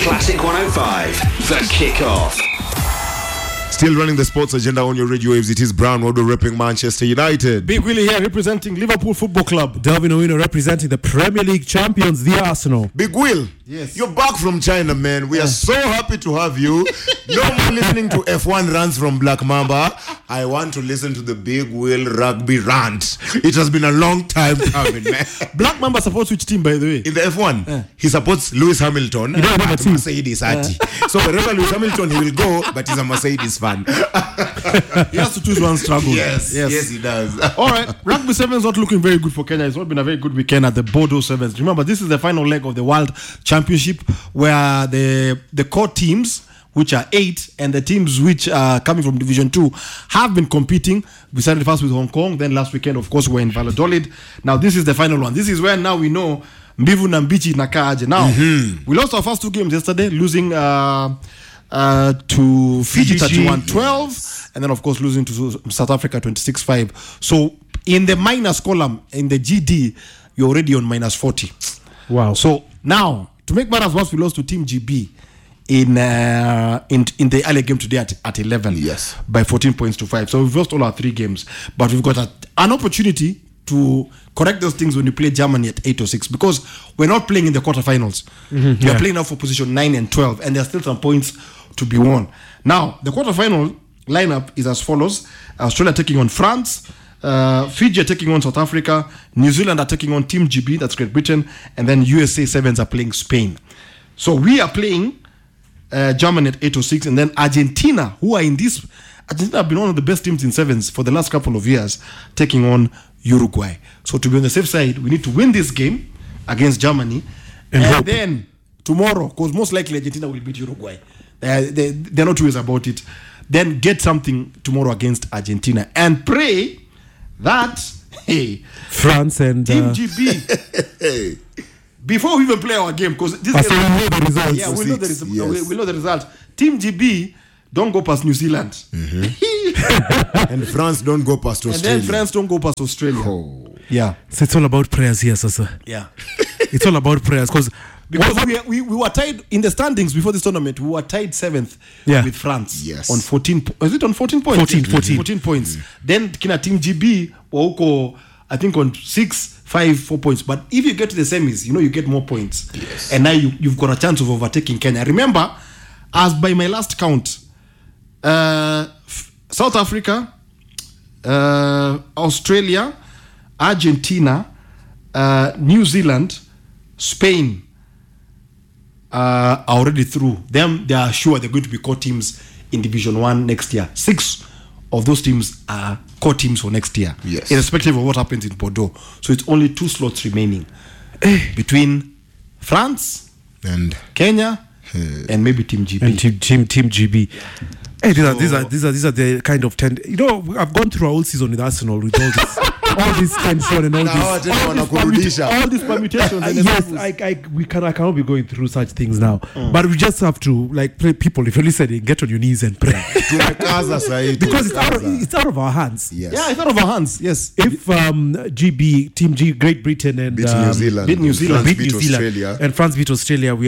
Classic 105, The Kickoff. Still running the sports agenda on your radio waves. It is Brown Wodo repping Manchester United. Big Willie here representing Liverpool Football Club. Delvin Owino representing the Premier League champions, the Arsenal. Big Will, Yes. you're back from China, man. We are so happy to have you. No more listening to F1 runs from Black Mamba. I want to listen to the Big Will rugby rant. It has been a long time coming, man. Black Mamba supports which team, by the way? In the F1, he supports Lewis Hamilton. don't have a at team. Mercedes Ati. So wherever Lewis Hamilton, he will go, but he's a Mercedes fan. He has to choose one struggle. Yes, he does. All right, Rugby Sevens not looking very good for Kenya. It's not been a very good weekend at the Bordeaux Sevens. Remember, this is the final leg of the World Championship, where the core teams, which are 8, and the teams which are coming from Division 2 have been competing. We started first with Hong Kong, then last weekend, of course, we're in Valladolid. Now, this is the final one. This is where now we know Mbivu na Mbichi nakaaje. Now, we lost our first 2 games yesterday, losing to Fiji 31-12, and then, of course, losing to South Africa 26-5. So, in the minus column, in the GD, you're already on minus 40. Wow. So, now, to make matters worse, we lost to Team GB in the early game today at 11. Yes. By 14 points to 5. So we've lost all our 3 games. But we've got an opportunity to correct those things when you play Germany at 8 or 6, because we're not playing in the quarterfinals. We are playing now for position 9 and 12, and there's still some points to be won. Now, the quarterfinal lineup is as follows: Australia taking on France, Fiji are taking on South Africa, New Zealand are taking on Team GB, that's Great Britain, and then USA Sevens are playing Spain. So we are playing Germany at 8 or 6, and then Argentina, who are in this, Argentina have been one of the best teams in sevens for the last couple of years, taking on Uruguay. So to be on the safe side, we need to win this game against Germany, and then tomorrow, because most likely Argentina will beat Uruguay. They're not too worried about it. Then get something tomorrow against Argentina and pray that France and Team GB before we even play our game, because this so we know the results. Yeah, we know the result. Yes. We know the result. Team GB don't go past New Zealand, And France don't go past and Australia. then France don't go past Australia. Yeah, So it's all about prayers here, Sasa. yeah. It's all about prayers because We were tied in the standings before this tournament. We were tied 7th with France. Yes. On 14. Is it on 14 points? 14 points. Then kina Team GB wauko, I think, on 6, 5, 4 points. But if you get to the semis, you get more points. Yes. And now you've got a chance of overtaking Kenya. Remember, as by my last count, South Africa, Australia, Argentina, New Zealand, Spain are already through. They are sure they're going to be core teams in Division 1 next year. 6 of those teams are core teams for next year, Yes. irrespective of what happens in Bordeaux. So it's only 2 slots remaining between France, And Kenya, and maybe Team GB. and Team GB. Hey, these are the kind of I've gone through a whole season with Arsenal with all this tension and all this. all these permutations. And Yes, I cannot be going through such things now. But we just have to play people. If you're listening, get on your knees and pray tumekaza sahi. because it's out of our hands. Yes. Yeah, it's out of our hands. Yes. If Team G, Great Britain and Beat New Zealand. beat New Zealand. France beat beat New Zealand Australia. and France beat Australia, we